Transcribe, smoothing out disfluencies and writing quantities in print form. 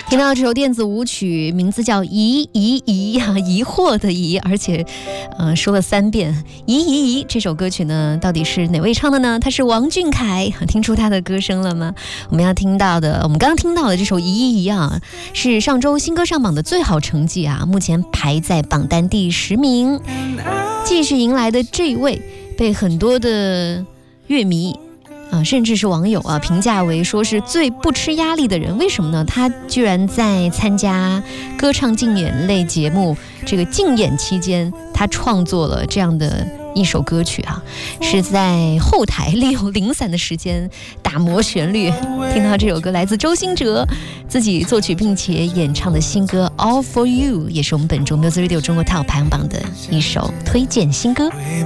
听到这首电子舞曲，名字叫疑惑的疑，而且说了3遍疑。这首歌曲呢，到底是哪位唱的呢？他是王俊凯，听出他的歌声了吗？我们刚刚听到的这首疑啊，是上周新歌上榜的最好成绩啊，目前排在榜单第10名，继续迎来的这位被很多的乐迷甚至是网友评价为说是最不吃压力的人。为什么呢？他居然在参加歌唱竞演类节目这个竞演期间，他创作了这样的一首歌曲是在后台利用零散的时间打磨旋律。听到这首歌来自周兴哲自己作曲并且演唱的新歌 All For You， 也是我们本周 Music Radio 中国 Top 排行榜的一首推荐新歌。